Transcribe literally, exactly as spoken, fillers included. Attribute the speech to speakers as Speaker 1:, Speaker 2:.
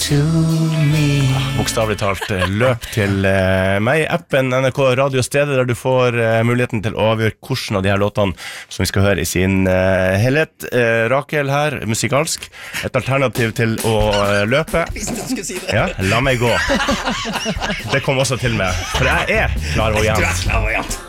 Speaker 1: to me. Bokstavlig talt, løp til uh, meg, appen N R K Radio, stedet der du får uh, muligheten til å avgjøre hvordan av de her låtene som vi skal høre i sin uh, helhet. Uh, Rakel her, musikalsk, et alternativ til å uh, løpe.
Speaker 2: Hvis du skulle si det.
Speaker 1: Ja, la meg gå. Det kom også til meg, for jeg er klarvoyant.
Speaker 2: Du er klarvoyant.